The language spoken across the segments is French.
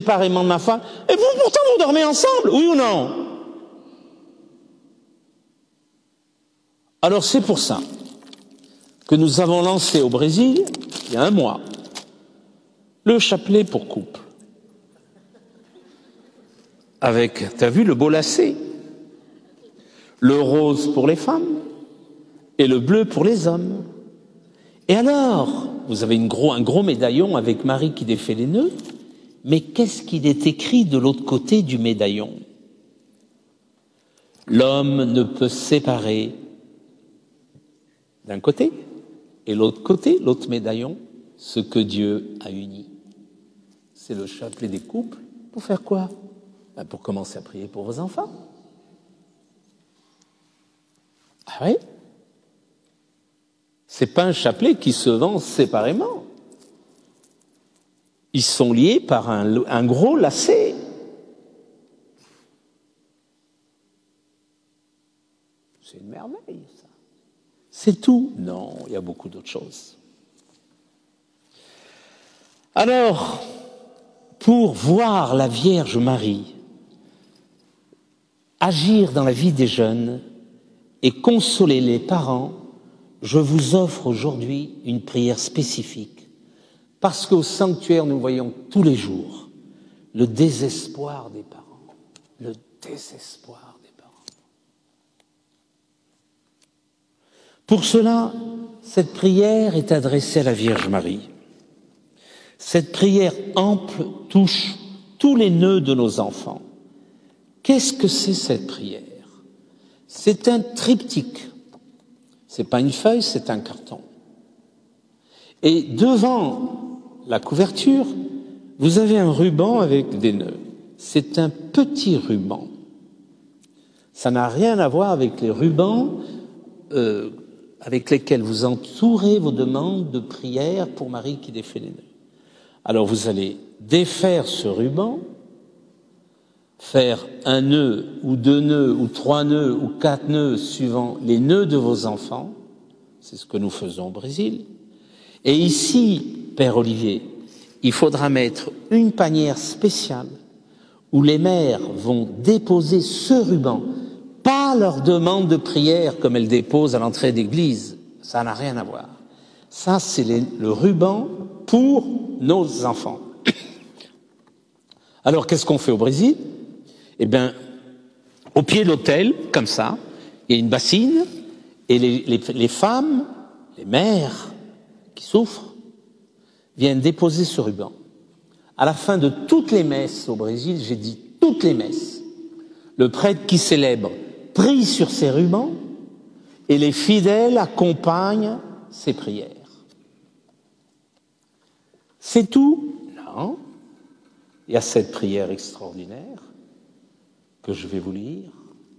séparément de ma femme. Et vous, pourtant, vous dormez ensemble, oui ou non? Alors c'est pour ça que nous avons lancé au Brésil, il y a un mois, le chapelet pour couple. Avec, t'as vu, le beau lacet, le rose pour les femmes et le bleu pour les hommes. Et alors, vous avez un gros médaillon avec Marie qui défait les nœuds, mais qu'est-ce qu'il est écrit de l'autre côté du médaillon? L'homme ne peut séparer d'un côté et l'autre côté, l'autre médaillon, ce que Dieu a uni. C'est le chapelet des couples. Pour faire quoi? Pour commencer à prier pour vos enfants. Ah oui? C'est pas un chapelet qui se vend séparément. Ils sont liés par un gros lacet. C'est une merveille, ça. C'est tout? Non, il y a beaucoup d'autres choses. Alors, pour voir la Vierge Marie agir dans la vie des jeunes et consoler les parents, je vous offre aujourd'hui une prière spécifique. Parce qu'au sanctuaire, nous voyons tous les jours le désespoir des parents. Le désespoir des parents. Pour cela, cette prière est adressée à la Vierge Marie. Cette prière ample touche tous les nœuds de nos enfants. Qu'est-ce que c'est cette prière? C'est un triptyque. C'est pas une feuille, c'est un carton. Et devant la couverture, vous avez un ruban avec des nœuds. C'est un petit ruban. Ça n'a rien à voir avec les rubans avec lesquels vous entourez vos demandes de prière pour Marie qui défait les nœuds. Alors vous allez défaire ce ruban, faire un nœud ou 2 nœuds ou 3 nœuds ou 4 nœuds suivant les nœuds de vos enfants. C'est ce que nous faisons au Brésil. Et ici, Père Olivier, il faudra mettre une panière spéciale où les mères vont déposer ce ruban, pas leur demande de prière comme elles déposent à l'entrée d'église. Ça n'a rien à voir. Ça, c'est le ruban pour nos enfants. Alors, qu'est-ce qu'on fait au Brésil? Eh bien, au pied de l'autel, comme ça, il y a une bassine, et les femmes, les mères qui souffrent, viennent déposer ce ruban. À la fin de toutes les messes au Brésil, j'ai dit toutes les messes, le prêtre qui célèbre prie sur ces rubans, et les fidèles accompagnent ces prières. C'est tout? Non. Il y a cette prière extraordinaire que je vais vous lire,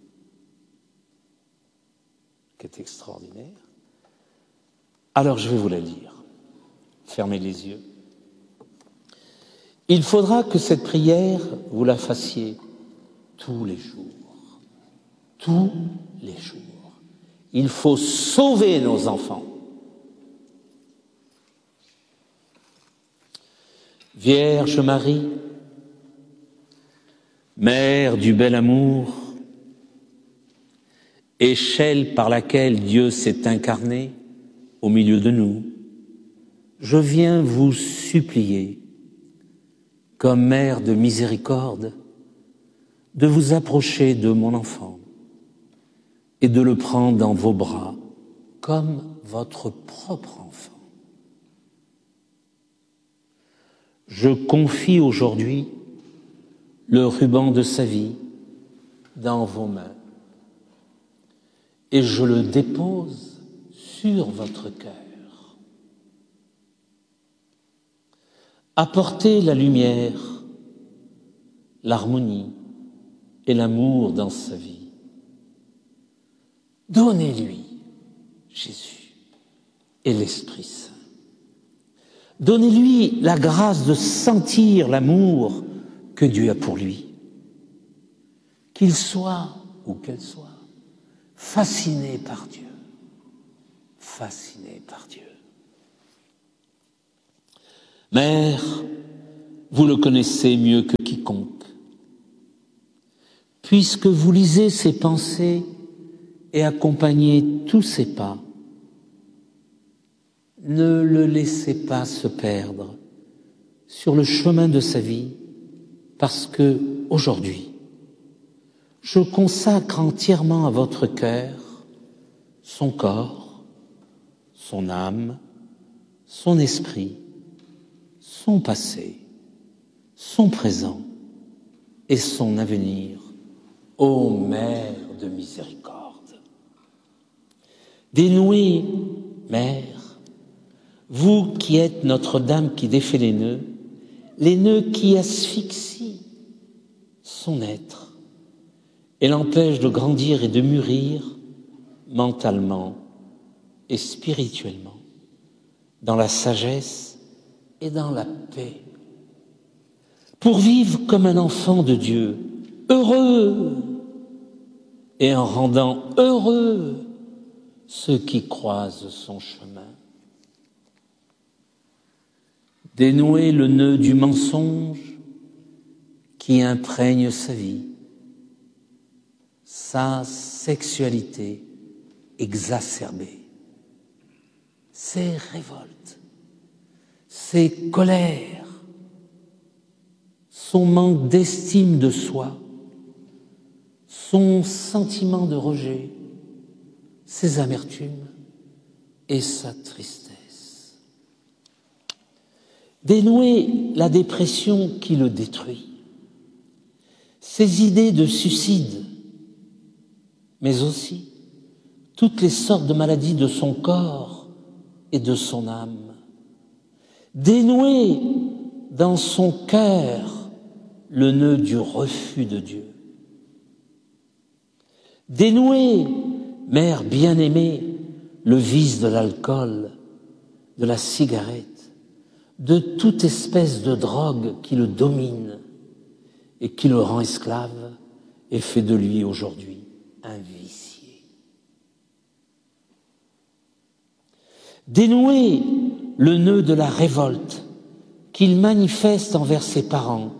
qui est extraordinaire. Alors je vais vous la lire. Fermez les yeux. Il faudra que cette prière, vous la fassiez tous les jours. Tous les jours. Il faut sauver nos enfants. Vierge Marie, Mère du bel amour, échelle par laquelle Dieu s'est incarné au milieu de nous, je viens vous supplier, comme Mère de miséricorde, de vous approcher de mon enfant et de le prendre dans vos bras comme votre propre enfant. Je confie aujourd'hui le ruban de sa vie dans vos mains et je le dépose sur votre cœur. Apportez la lumière, l'harmonie et l'amour dans sa vie. Donnez-lui Jésus et l'Esprit Saint. Donnez-lui la grâce de sentir l'amour que Dieu a pour lui. Qu'il soit, ou qu'elle soit, fasciné par Dieu. Fasciné par Dieu. Mère, vous le connaissez mieux que quiconque. Puisque vous lisez ses pensées et accompagnez tous ses pas, ne le laissez pas se perdre sur le chemin de sa vie, parce que aujourd'hui, je consacre entièrement à votre cœur son corps, son âme, son esprit, son passé, son présent et son avenir, ô Mère de miséricorde. Dénouez, Mère, vous qui êtes Notre-Dame qui défait les nœuds qui asphyxient son être et l'empêchent de grandir et de mûrir mentalement et spirituellement, dans la sagesse et dans la paix, pour vivre comme un enfant de Dieu, heureux, et en rendant heureux ceux qui croisent son chemin. Dénouer le nœud du mensonge qui imprègne sa vie, sa sexualité exacerbée, ses révoltes, ses colères, son manque d'estime de soi, son sentiment de rejet, ses amertumes et sa tristesse. Dénouer la dépression qui le détruit, ses idées de suicide, mais aussi toutes les sortes de maladies de son corps et de son âme. Dénouer dans son cœur le nœud du refus de Dieu. Dénouer, Mère bien-aimée, le vice de l'alcool, de la cigarette, de toute espèce de drogue qui le domine et qui le rend esclave et fait de lui aujourd'hui un vicié. Dénouer le nœud de la révolte qu'il manifeste envers ses parents,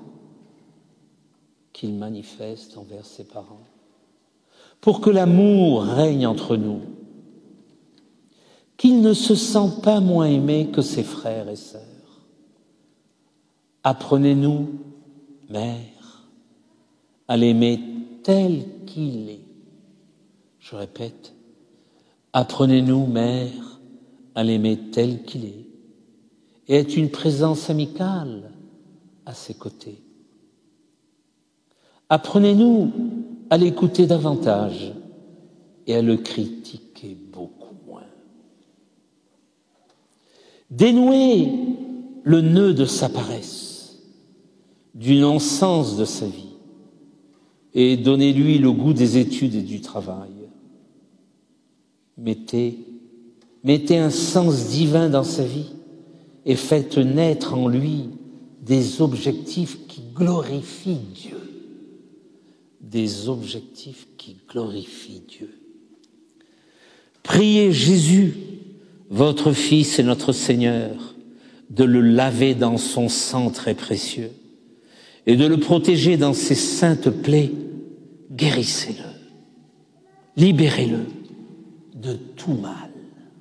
pour que l'amour règne entre nous, qu'il ne se sent pas moins aimé que ses frères et sœurs. Apprenez-nous, Mère, à l'aimer tel qu'il est. Je répète, apprenez-nous, Mère, à l'aimer tel qu'il est et être une présence amicale à ses côtés. Apprenez-nous à l'écouter davantage et à le critiquer beaucoup moins. Dénouez le nœud de sa paresse, du non-sens de sa vie, et donnez-lui le goût des études et du travail. Mettez un sens divin dans sa vie et faites naître en lui des objectifs qui glorifient Dieu. Des objectifs qui glorifient Dieu. Priez Jésus, votre Fils et notre Seigneur, de le laver dans son sang très précieux et de le protéger dans ses saintes plaies. Guérissez-le, libérez-le de tout mal.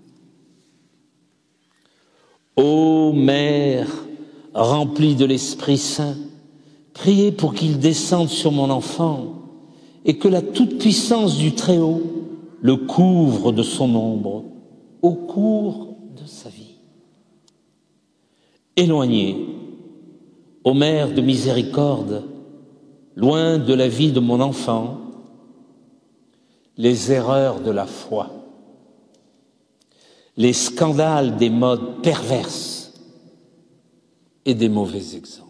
Ô Mère, remplie de l'Esprit Saint, priez pour qu'il descende sur mon enfant et que la toute-puissance du Très-Haut le couvre de son ombre au cours de sa vie. Éloignez, ô Mère de miséricorde, loin de la vie de mon enfant, les erreurs de la foi, les scandales des modes perverses et des mauvais exemples.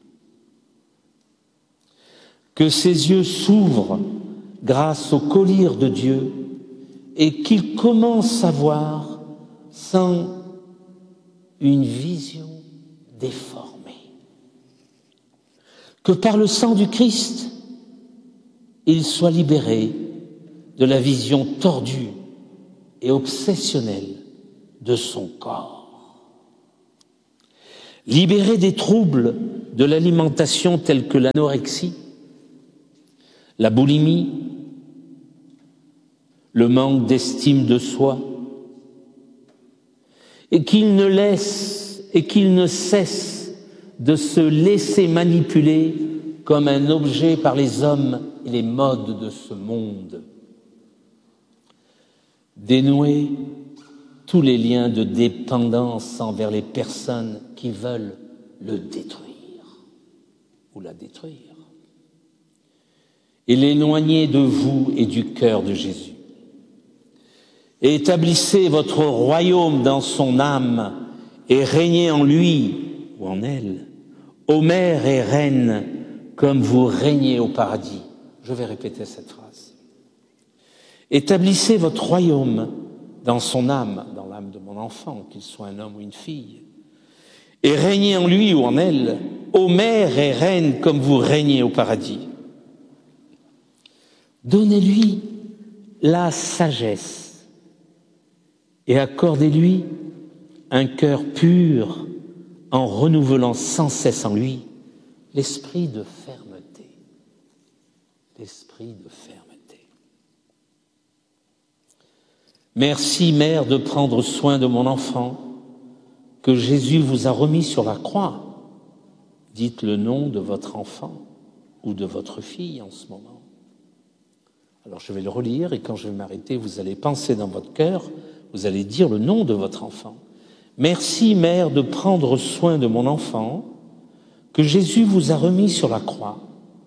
Que ses yeux s'ouvrent grâce au collier de Dieu et qu'il commence à voir sans une vision déformée. Que par le sang du Christ, il soit libéré de la vision tordue et obsessionnelle de son corps. Libéré des troubles de l'alimentation telle que l'anorexie, la boulimie, le manque d'estime de soi, et qu'il ne cesse de se laisser manipuler comme un objet par les hommes et les modes de ce monde. Dénouer tous les liens de dépendance envers les personnes qui veulent le détruire ou la détruire, et l'éloigner de vous et du cœur de Jésus. Et établissez votre royaume dans son âme et régnez en lui ou en elle, ô mère et reine, comme vous régnez au paradis. Je vais répéter cette phrase. Établissez votre royaume dans son âme, dans l'âme de mon enfant, qu'il soit un homme ou une fille, et régnez en lui ou en elle, ô mère et reine, comme vous régnez au paradis. Donnez-lui la sagesse et accordez-lui un cœur pur en renouvelant sans cesse en lui l'esprit de fermeté. L'esprit de fermeté. Merci, Mère, de prendre soin de mon enfant que Jésus vous a remis sur la croix. Dites le nom de votre enfant ou de votre fille en ce moment. Alors je vais le relire et quand je vais m'arrêter, vous allez penser dans votre cœur, vous allez dire le nom de votre enfant. Merci, Mère, de prendre soin de mon enfant que Jésus vous a remis sur la croix.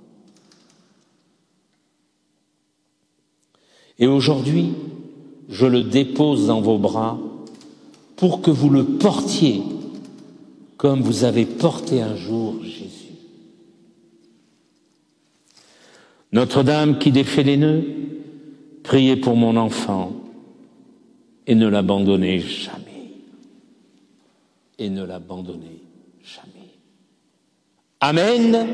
Et aujourd'hui, je le dépose dans vos bras pour que vous le portiez comme vous avez porté un jour Jésus. Notre-Dame qui défait les nœuds, priez pour mon enfant et ne l'abandonnez jamais. Et ne l'abandonnez jamais. Amen. Amen.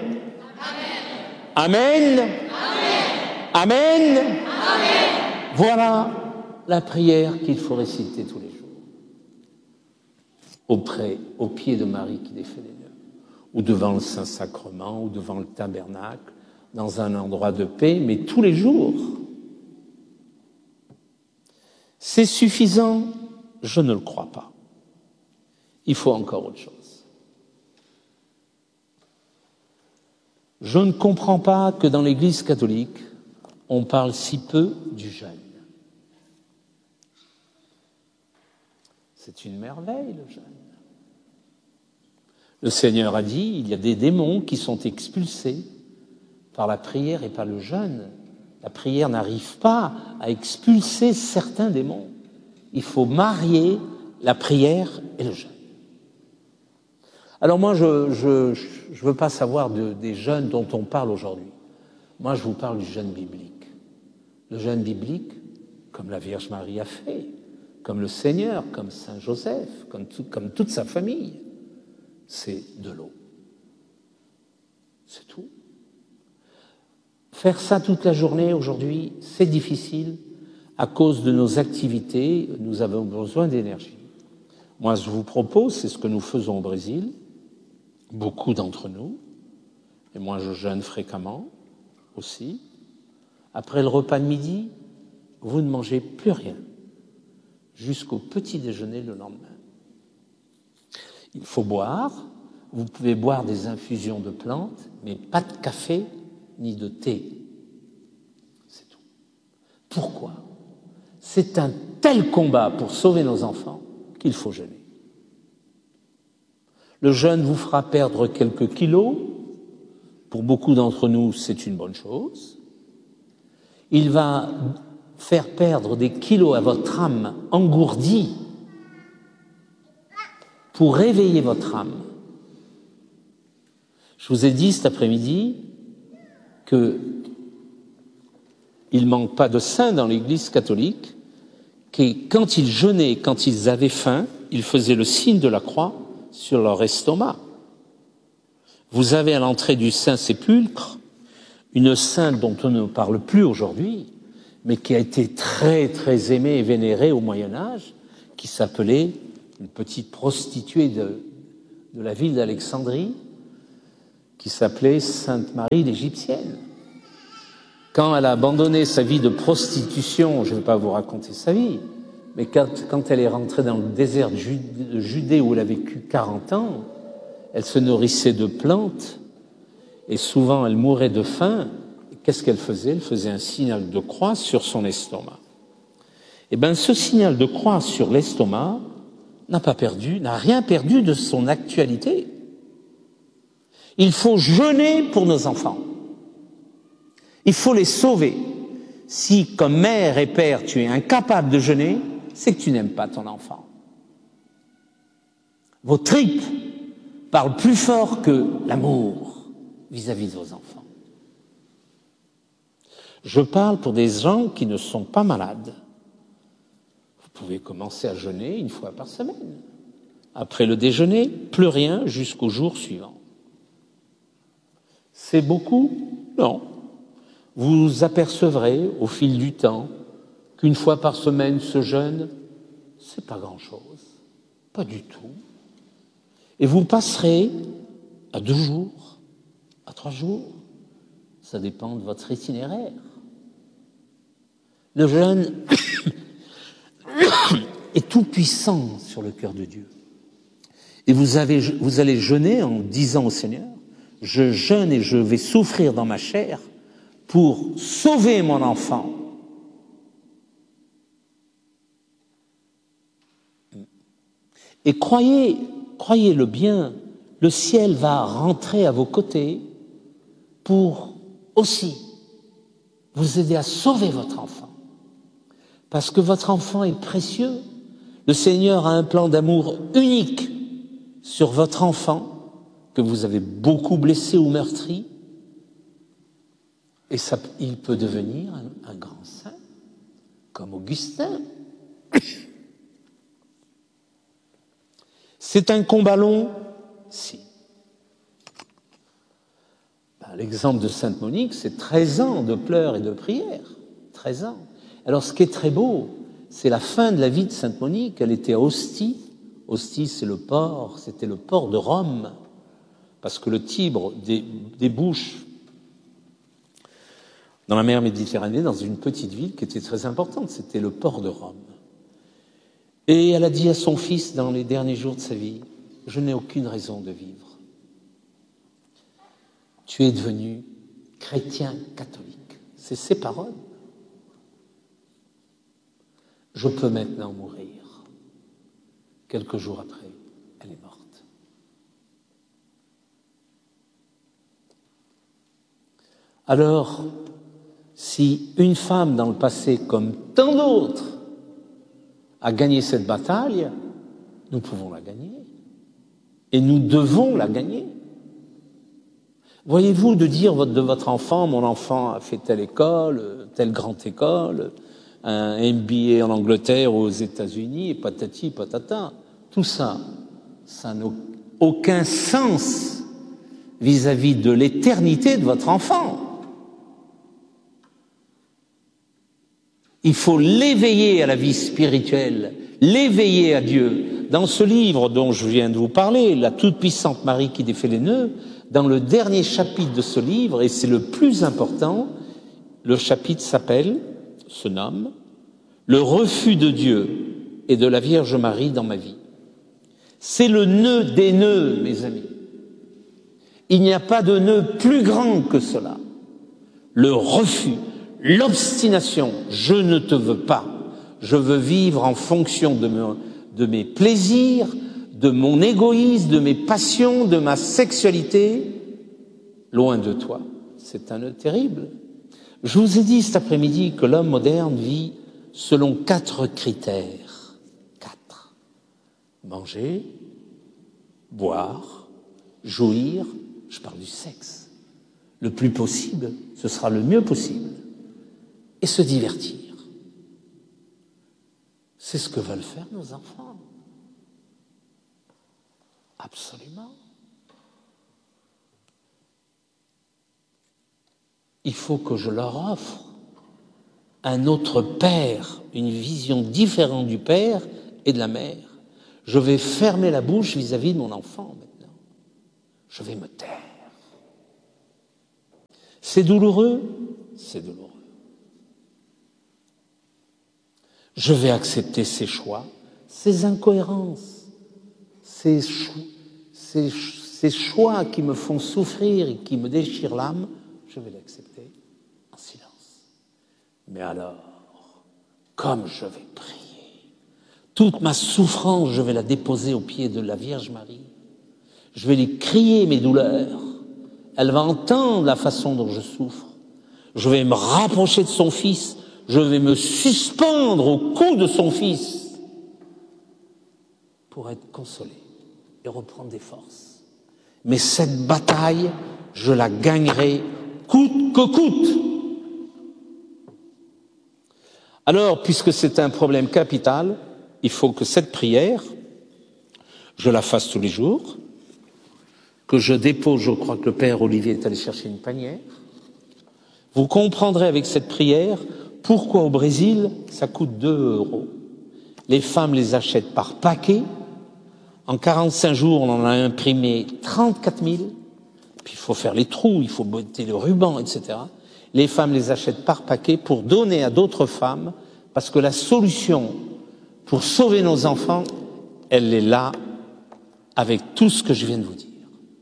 Amen. Amen. Amen. Amen. Voilà la prière qu'il faut réciter tous les jours. Au pied de Marie qui défait les nœuds, ou devant le Saint-Sacrement, ou devant le tabernacle, dans un endroit de paix, mais tous les jours. C'est suffisant? Je ne le crois pas. Il faut encore autre chose. Je ne comprends pas que dans l'Église catholique, on parle si peu du jeûne. C'est une merveille, le jeûne. Le Seigneur a dit, il y a des démons qui sont expulsés par la prière et par le jeûne. La prière n'arrive pas à expulser certains démons. Il faut marier la prière et le jeûne. Alors moi, je veux pas savoir des jeûnes dont on parle aujourd'hui. Moi, je vous parle du jeûne biblique. Le jeûne biblique, comme la Vierge Marie a fait, comme le Seigneur, comme Saint Joseph, comme toute sa famille, c'est de l'eau. C'est tout. Faire ça toute la journée aujourd'hui, c'est difficile. À cause de nos activités, nous avons besoin d'énergie. Moi, je vous propose, c'est ce que nous faisons au Brésil, beaucoup d'entre nous, et moi je jeûne fréquemment aussi. Après le repas de midi, vous ne mangez plus rien, jusqu'au petit déjeuner le lendemain. Il faut boire, vous pouvez boire des infusions de plantes, mais pas de café ni de thé. C'est tout. Pourquoi ? C'est un tel combat pour sauver nos enfants qu'il faut jeûner. Le jeûne vous fera perdre quelques kilos. Pour beaucoup d'entre nous, c'est une bonne chose. Il va faire perdre des kilos à votre âme engourdie pour réveiller votre âme. Je vous ai dit cet après-midi qu'il ne manque pas de saints dans l'Église catholique, qui, quand ils jeûnaient, quand ils avaient faim, ils faisaient le signe de la croix sur leur estomac. Vous avez à l'entrée du Saint-Sépulcre une sainte dont on ne parle plus aujourd'hui, mais qui a été très, très aimée et vénérée au Moyen-Âge, qui s'appelait une petite prostituée de la ville d'Alexandrie, qui s'appelait Sainte Marie l'Égyptienne. Quand elle a abandonné sa vie de prostitution, je ne vais pas vous raconter sa vie, mais quand elle est rentrée dans le désert de Judée où elle a vécu 40 ans, elle se nourrissait de plantes et souvent elle mourait de faim. Qu'est-ce qu'elle faisait? Elle faisait un signal de croix sur son estomac. Eh bien, ce signal de croix sur l'estomac n'a rien perdu de son actualité. Il faut jeûner pour nos enfants. Il faut les sauver. Si, comme mère et père, tu es incapable de jeûner, c'est que tu n'aimes pas ton enfant. Vos tripes parlent plus fort que l'amour vis-à-vis de vos enfants. Je parle pour des gens qui ne sont pas malades. Vous pouvez commencer à jeûner 1 fois par semaine. Après le déjeuner, plus rien jusqu'au jour suivant. C'est beaucoup? Non. Vous apercevrez au fil du temps qu'1 fois par semaine, ce jeûne, c'est pas grand-chose. Pas du tout. Et vous passerez à 2 jours, à 3 jours. Ça dépend de votre itinéraire. Le jeûne est tout puissant sur le cœur de Dieu. Et vous allez jeûner en disant au Seigneur, je jeûne et je vais souffrir dans ma chair pour sauver mon enfant. Et croyez-le bien, le ciel va rentrer à vos côtés pour aussi vous aider à sauver votre enfant. Parce que votre enfant est précieux. Le Seigneur a un plan d'amour unique sur votre enfant que vous avez beaucoup blessé ou meurtri. Et ça, il peut devenir un grand saint, comme Augustin. C'est un combat long? Si. L'exemple de Sainte Monique, c'est 13 ans de pleurs et de prières. 13 ans. Alors, ce qui est très beau, c'est la fin de la vie de Sainte Monique. Elle était à Ostie. Ostie, c'est le port, c'était le port de Rome. Parce que le Tibre débouche dans la mer Méditerranée, dans une petite ville qui était très importante. C'était le port de Rome. Et elle a dit à son fils dans les derniers jours de sa vie, « Je n'ai aucune raison de vivre. Tu es devenu chrétien catholique. » C'est ses paroles. « Je peux maintenant mourir. » Quelques jours après, elle est morte. Alors, si une femme dans le passé, comme tant d'autres, a gagné cette bataille, nous pouvons la gagner. Et nous devons la gagner. Voyez-vous, de dire de votre enfant, mon enfant a fait telle école, telle grande école, un MBA en Angleterre ou aux États-Unis, et patati, patata, tout ça, ça n'a aucun sens vis-à-vis de l'éternité de votre enfant. Il faut l'éveiller à la vie spirituelle, l'éveiller à Dieu. Dans ce livre dont je viens de vous parler, La toute-puissante Marie qui défait les nœuds, dans le dernier chapitre de ce livre, et c'est le plus important, le chapitre se nomme « Le refus de Dieu et de la Vierge Marie dans ma vie ». C'est le nœud des nœuds, mes amis. Il n'y a pas de nœud plus grand que cela. Le refus. L'obstination, je ne te veux pas, je veux vivre en fonction de mes plaisirs, de mon égoïsme, de mes passions, de ma sexualité, loin de toi. C'est un nœud terrible. Je vous ai dit cet après-midi que l'homme moderne vit selon 4 critères. 4. Manger, boire, jouir, je parle du sexe. Le plus possible, ce sera le mieux possible. Et se divertir. C'est ce que veulent faire nos enfants. Absolument. Il faut que je leur offre un autre père, une vision différente du père et de la mère. Je vais fermer la bouche vis-à-vis de mon enfant maintenant. Je vais me taire. C'est douloureux? C'est douloureux. Je vais accepter ces choix, ces incohérences, ces choix qui me font souffrir et qui me déchirent l'âme, je vais l'accepter en silence. Mais alors, comme je vais prier, toute ma souffrance, je vais la déposer aux pieds de la Vierge Marie. Je vais lui crier mes douleurs. Elle va entendre la façon dont je souffre. Je vais me rapprocher de son Fils. Je vais me suspendre au cou de son Fils pour être consolé et reprendre des forces. Mais cette bataille, je la gagnerai coûte que coûte. Alors, puisque c'est un problème capital, il faut que cette prière, je la fasse tous les jours, que je dépose, je crois que le Père Olivier est allé chercher une panière. Vous comprendrez avec cette prière pourquoi au Brésil, ça coûte 2 €. Les femmes les achètent par paquet. En 45 jours, on en a imprimé 34 000. Puis il faut faire les trous, il faut botter le ruban, etc. Les femmes les achètent par paquet pour donner à d'autres femmes, parce que la solution pour sauver nos enfants, elle est là, avec tout ce que je viens de vous dire.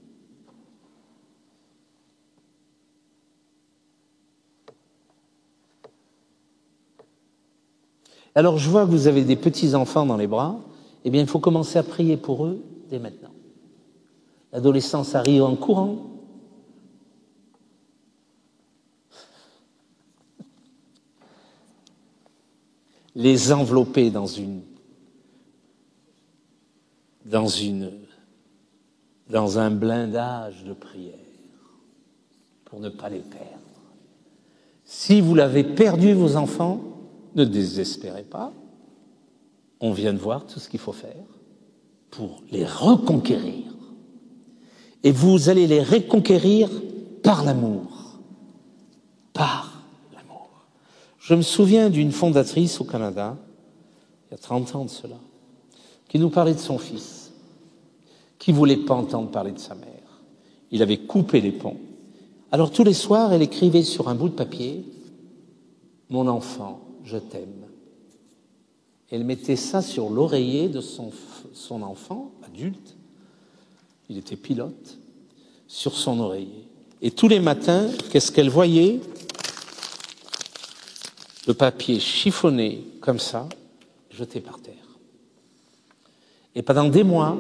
Alors je vois que vous avez des petits-enfants dans les bras, eh bien il faut commencer à prier pour eux dès maintenant. L'adolescence arrive en courant. Les envelopper dans un blindage de prière pour ne pas les perdre. Si vous l'avez perdu, vos enfants, ne désespérez pas. On vient de voir tout ce qu'il faut faire pour les reconquérir. Et vous allez les reconquérir par l'amour. Par l'amour. Je me souviens d'une fondatrice au Canada, il y a 30 ans de cela, qui nous parlait de son fils, qui ne voulait pas entendre parler de sa mère. Il avait coupé les ponts. Alors tous les soirs, elle écrivait sur un bout de papier « Mon enfant, je t'aime ». Elle mettait ça sur l'oreiller de son enfant, adulte, il était pilote, sur son oreiller. Et tous les matins, qu'est-ce qu'elle voyait? Le papier chiffonné comme ça, jeté par terre. Et pendant des mois,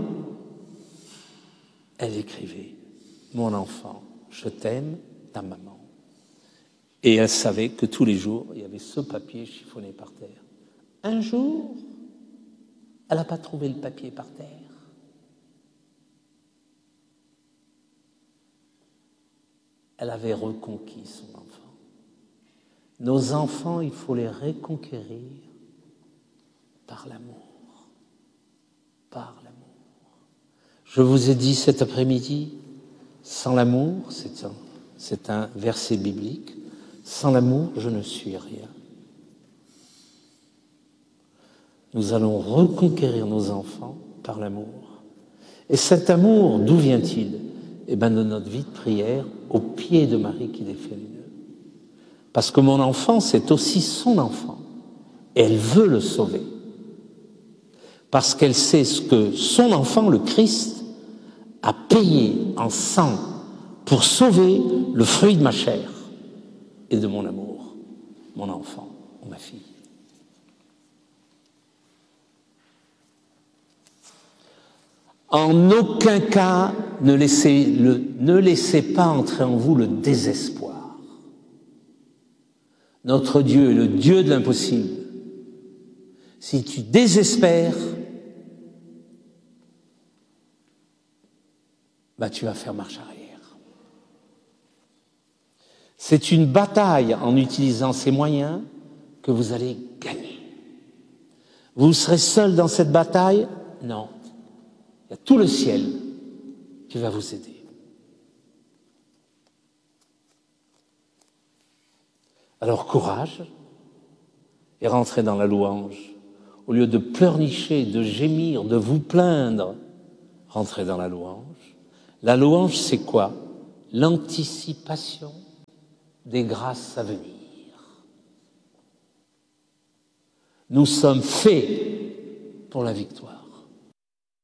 elle écrivait « Mon enfant, je t'aime, ta maman ». Et elle savait que tous les jours, il y avait ce papier chiffonné par terre. Un jour, elle n'a pas trouvé le papier par terre. Elle avait reconquis son enfant. Nos enfants, il faut les reconquérir par l'amour. Par l'amour. Je vous ai dit cet après-midi, sans l'amour, c'est un verset biblique, sans l'amour, je ne suis rien. Nous allons reconquérir nos enfants par l'amour. Et cet amour, d'où vient-il? Eh bien, de notre vie de prière au pied de Marie qui défait les nœuds. Parce que mon enfant, c'est aussi son enfant. Et elle veut le sauver. Parce qu'elle sait ce que son enfant, le Christ, a payé en sang pour sauver le fruit de ma chair et de mon amour, mon enfant ou ma fille. En aucun cas, ne laissez pas entrer en vous le désespoir. Notre Dieu est le Dieu de l'impossible. Si tu désespères, tu vas faire marche arrière. C'est une bataille en utilisant ces moyens que vous allez gagner. Vous serez seul dans cette bataille? Non. Il y a tout le ciel qui va vous aider. Alors courage et rentrez dans la louange. Au lieu de pleurnicher, de gémir, de vous plaindre, rentrez dans la louange. La louange, c'est quoi? L'anticipation des grâces à venir. Nous sommes faits pour la victoire.